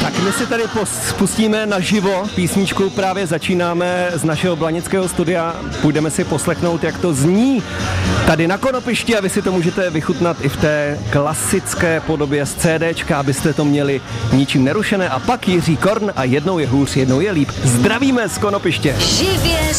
Tak my si tady pustíme naživo písničku, právě začínáme z našeho blanického studia, půjdeme si poslechnout, jak to zní tady na Konopišti a vy si to můžete vychutnat i v té klasické podobě z CDčka, abyste to měli ničím nerušené a pak Jiří Korn a jednou je hůř, jednou je líp. Zdravíme z Konopiště. Živě